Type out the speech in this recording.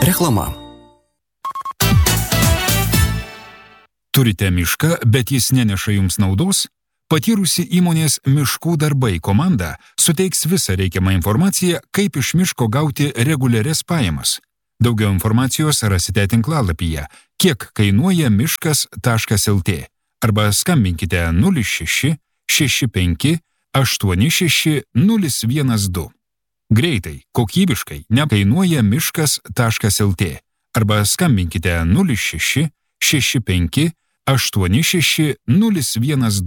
Reklama. Turite mišką, bet jis neneša jums naudos? Patyrusi įmonės Miškų darbai komanda suteiks visą reikiamą informaciją, kaip iš miško gauti reguliarias pajamas. Daugiau informacijos rasite tinklalapyje kiek kainuoja miškas.lt arba skambinkite 06 65 86 012. Greitai, kokybiškai nekainuoja miškas.lt arba skambinkite 06 65 86 012.